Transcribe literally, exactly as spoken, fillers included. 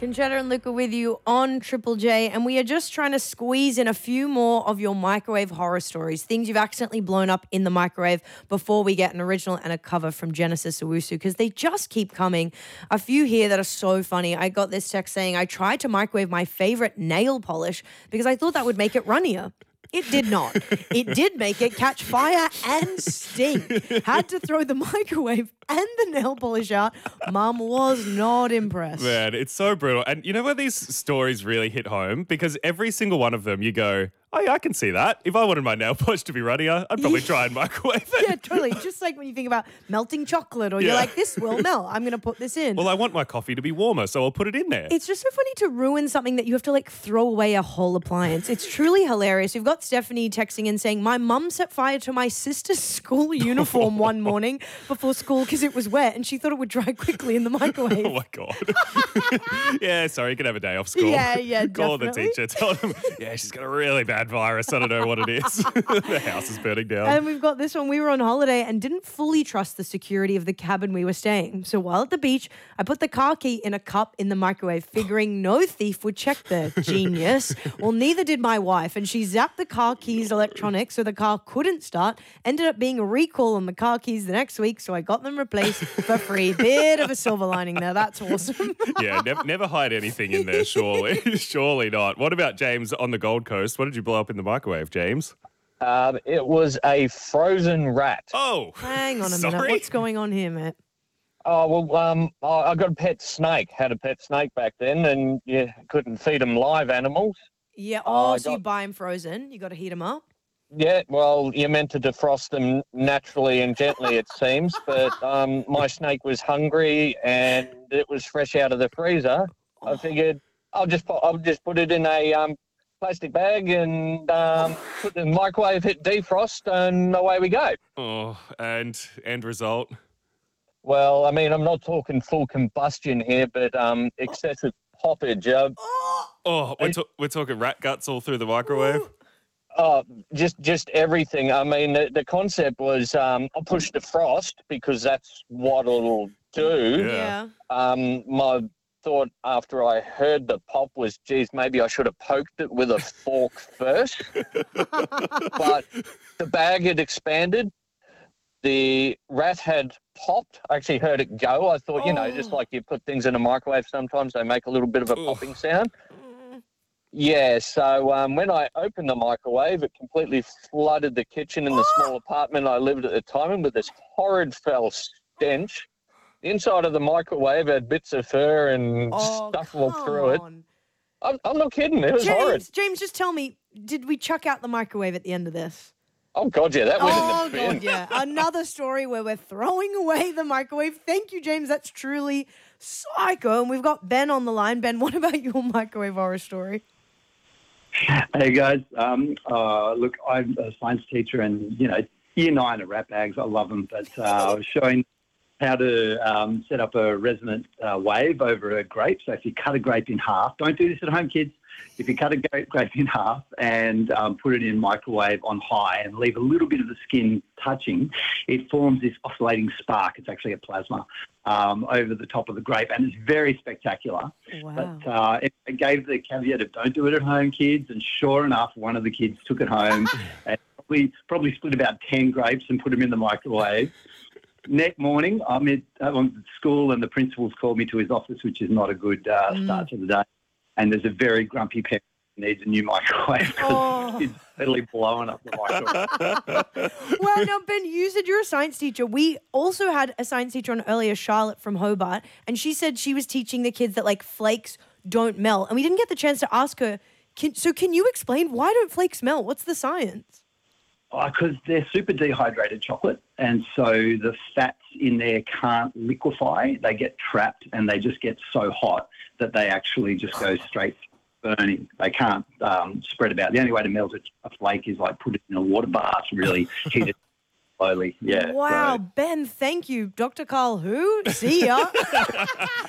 Conchetta and Luca with you on Triple J, and we are just trying to squeeze in a few more of your microwave horror stories, things you've accidentally blown up in the microwave before we get an original and a cover from Genesis Owusu, because they just keep coming. A few here that are so funny. I got this text saying, I tried to microwave my favorite nail polish because I thought that would make it runnier. It did not. It did make it catch fire and stink. Had to throw the microwave and the nail polish out. Mum was not impressed. Man, it's so brutal. And you know where these stories really hit home? Because every single one of them, you go, oh yeah, I can see that. If I wanted my nail polish to be runnier, I'd probably try and microwave it. Yeah, totally. Just like when you think about melting chocolate or you're Yeah. like, this will melt. I'm going to put this in. Well, I want my coffee to be warmer, so I'll put it in there. It's just so funny to ruin something that you have to like throw away a whole appliance. It's truly hilarious. We've got Stephanie texting in saying, my mum set fire to my sister's school uniform one morning before school because it was wet and she thought it would dry quickly in the microwave. Oh my God. Yeah, sorry, you can have a day off school. Yeah, yeah, Call the definitely. teacher, tell them, yeah, she's got a really bad virus. I don't know what it is. The house is burning down. And we've got this one. We were on holiday and didn't fully trust the security of the cabin we were staying. So while at the beach, I put the car key in a cup in the microwave, figuring no thief would check the genius. Well, neither did my wife. And she zapped the car keys electronics so the car couldn't start. Ended up being a recall on the car keys the next week. So I got them replaced for free. Bit of a silver lining there. That's awesome. Yeah, never, never hide anything in there, surely. Surely not. What about James on the Gold Coast? What did you blow up in the microwave, James? Um, it was a frozen rat. Oh, Hang on a sorry? minute. What's going on here, Matt? Oh, well, um, I I got a pet snake. Had a pet snake back then, and you couldn't feed them live animals. Yeah. Oh, Oh, I so you got- buy them frozen. You got to heat them up. Yeah, well, you're meant to defrost them naturally and gently, it seems. But um, my snake was hungry, and it was fresh out of the freezer. I figured I'll just put, I'll just put it in a um, plastic bag and um, put it in the microwave, hit defrost, and away we go. Oh, and end result. Well, I mean, I'm not talking full combustion here, but um, excessive poppage. Uh, Oh, we're, ta- we're talking rat guts all through the microwave. uh, just just everything. I mean, the, the concept was um, I'll push the frost because that's what it'll do. Yeah. Um, my thought after I heard the pop was, geez, maybe I should have poked it with a fork first. But the bag had expanded. The rat had popped. I actually heard it go. I thought, you know, just like you put things in a microwave sometimes, they make a little bit of a Oof. popping sound. Yeah, so um, when I opened the microwave, it completely flooded the kitchen in the small apartment I lived at the time in with this horrid foul stench. The inside of the microwave had bits of fur and Oh, stuff all come through it. on. I'm, I'm not kidding. It was horrid. James, James, just tell me, did we chuck out the microwave at the end of this? Oh, God, yeah, that went Oh, in the bin. God, yeah. Another story where we're throwing away the microwave. Thank you, James. That's truly psycho. And we've got Ben on the line. Ben, what about your microwave horror story? Hey guys, um, uh, look, I'm a science teacher, and you know, year nine are rat bags. I love them, but uh, I was showing how to um, set up a resonant uh, wave over a grape. So if you cut a grape in half, don't do this at home, kids. If you cut a grape, grape in half and um, put it in microwave on high and leave a little bit of the skin touching, it forms this oscillating spark. It's actually a plasma um, over the top of the grape, and it's very spectacular. Wow. But uh, it, it gave the caveat of don't do it at home, kids. And sure enough, one of the kids took it home and probably, probably split about ten grapes and put them in the microwave. Next morning, I'm at, I'm at school, and the principal's called me to his office, which is not a good uh, Mm. start to the day. And there's a very grumpy parent who needs a new microwave because Oh. it's totally blowing up the microwave. Well, now, Ben, you said you're a science teacher. We also had a science teacher on earlier, Charlotte from Hobart, and she said she was teaching the kids that, like, flakes don't melt. And we didn't get the chance to ask her, can, so can you explain why don't flakes melt? What's the science? Because they're super dehydrated chocolate, and so the fats in there can't liquefy. They get trapped, and they just get so hot that they actually just go straight burning. They can't um, spread about. The only way to melt a flake is like put it in a water bath, really heat it slowly. Yeah. Wow, so- Ben, thank you. Doctor Carl who? See ya.